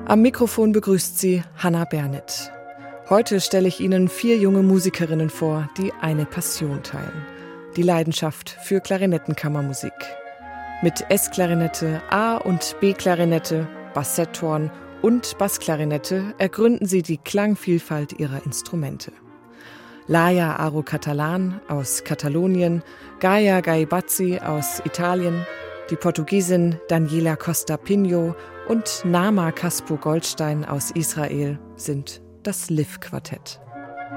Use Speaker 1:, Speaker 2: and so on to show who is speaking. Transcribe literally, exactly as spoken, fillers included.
Speaker 1: Am Mikrofon begrüßt sie Hannah Bernet. Heute stelle ich Ihnen vier junge Musikerinnen vor, die eine Passion teilen: die Leidenschaft für Klarinettenkammermusik. Mit S-Klarinette, A- und B-Klarinette, Bassetthorn und Bassklarinette ergründen sie die Klangvielfalt ihrer Instrumente. Laia Aro-Catalan aus Katalonien, Gaia Gaibazzi aus Italien, die Portugiesin Daniela Costa Pinho und Nama Caspo Goldstein aus Israel sind das Liv-Quartett.